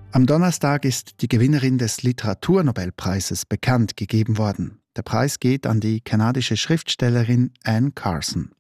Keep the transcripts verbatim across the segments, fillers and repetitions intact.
Am Donnerstag ist die Gewinnerin des Literaturnobelpreises bekannt gegeben worden. Der Preis geht an die kanadische Schriftstellerin Anne Carson.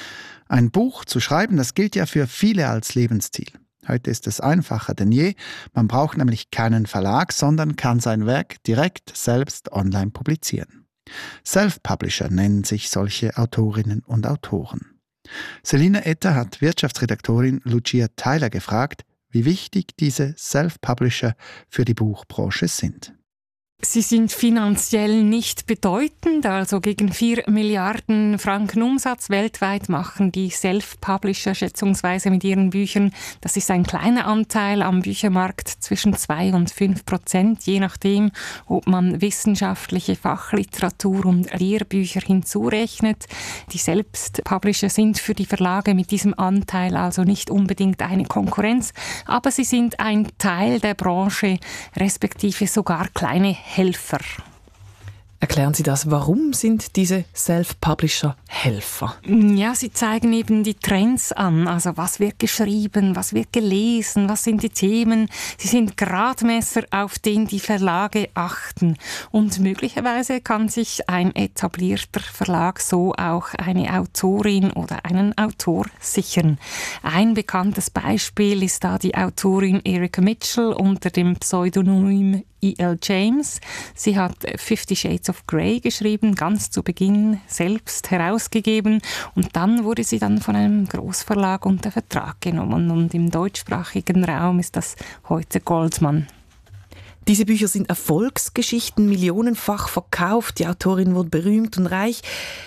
Ein Buch zu schreiben, das gilt ja für viele als Lebensziel. Heute ist es einfacher denn je. Man braucht nämlich keinen Verlag, sondern kann sein Werk direkt selbst online publizieren. Self-Publisher nennen sich solche Autorinnen und Autoren. Selina Etter hat Wirtschaftsredaktorin Lucia Tyler gefragt, wie wichtig diese Self-Publisher für die Buchbranche sind. Sie sind finanziell nicht bedeutend, also gegen vier Milliarden Franken Umsatz weltweit machen die Self-Publisher schätzungsweise mit ihren Büchern. Das ist ein kleiner Anteil am Büchermarkt, zwischen zwei und fünf Prozent, je nachdem, ob man wissenschaftliche Fachliteratur und Lehrbücher hinzurechnet. Die Self-Publisher sind für die Verlage mit diesem Anteil also nicht unbedingt eine Konkurrenz, aber sie sind ein Teil der Branche, respektive sogar kleine Helfer. Erklären Sie das, warum sind diese Self-Publisher Helfer? Ja, sie zeigen eben die Trends an, also was wird geschrieben, was wird gelesen, was sind die Themen. Sie sind Gradmesser, auf den die Verlage achten. Und möglicherweise kann sich ein etablierter Verlag so auch eine Autorin oder einen Autor sichern. Ein bekanntes Beispiel ist da die Autorin Erica Mitchell unter dem Pseudonym E L James. Sie hat Fifty Shades of Grey geschrieben, ganz zu Beginn selbst herausgegeben und dann wurde sie dann von einem Großverlag unter Vertrag genommen und im deutschsprachigen Raum ist das heute Goldman. Diese Bücher sind Erfolgsgeschichten, millionenfach verkauft, die Autorin wurde berühmt und reich.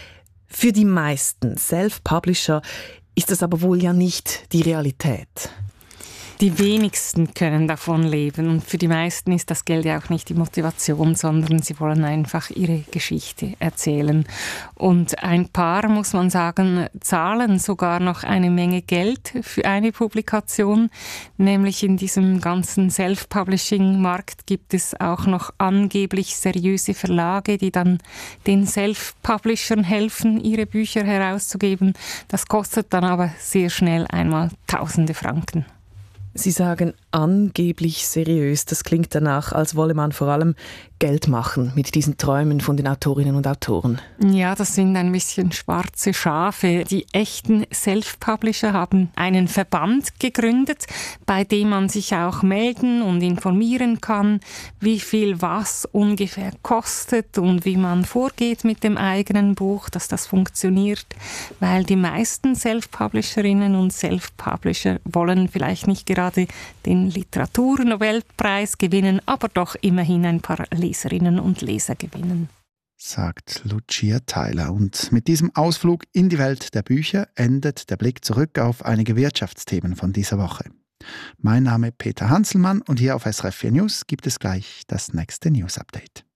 Für die meisten Self-Publisher ist das aber wohl ja nicht die Realität. Die wenigsten können davon leben und für die meisten ist das Geld ja auch nicht die Motivation, sondern sie wollen einfach ihre Geschichte erzählen. Und ein paar, muss man sagen, zahlen sogar noch eine Menge Geld für eine Publikation. Nämlich in diesem ganzen Self-Publishing-Markt gibt es auch noch angeblich seriöse Verlage, die dann den Self-Publishern helfen, ihre Bücher herauszugeben. Das kostet dann aber sehr schnell einmal tausende Franken. Sie sagen angeblich seriös. Das klingt danach, als wolle man vor allem Geld machen mit diesen Träumen von den Autorinnen und Autoren. Ja, das sind ein bisschen schwarze Schafe. Die echten Self-Publisher haben einen Verband gegründet, bei dem man sich auch melden und informieren kann, wie viel was ungefähr kostet und wie man vorgeht mit dem eigenen Buch, dass das funktioniert. Weil die meisten Self-Publisherinnen und Self-Publisher wollen vielleicht nicht gerade den Literaturnobelpreis gewinnen, aber doch immerhin ein paar Leserinnen und Leser gewinnen. Sagt Lucia Tyler. Und mit diesem Ausflug in die Welt der Bücher endet der Blick zurück auf einige Wirtschaftsthemen von dieser Woche. Mein Name ist Peter Hanselmann und hier auf S R F vier News gibt es gleich das nächste News-Update.